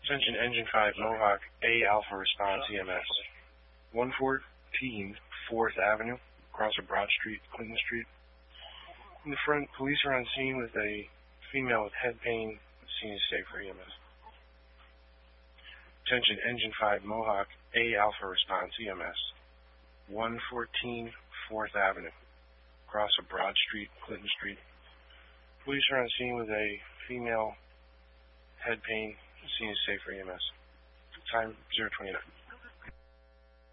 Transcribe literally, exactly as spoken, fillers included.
Attention Engine five, Mohawk, A Alpha Response E M S. one fourteen fourth Avenue, across a Broad Street, Clinton Street. In the front, police are on scene with a female with head pain. The scene is safe for E M S. Attention Engine five, Mohawk, A Alpha Response E M S. one fourteen fourth Avenue, across a Broad Street, Clinton Street. Police are on scene with a female head pain. The scene is safe for E M S. Time zero twenty-nine.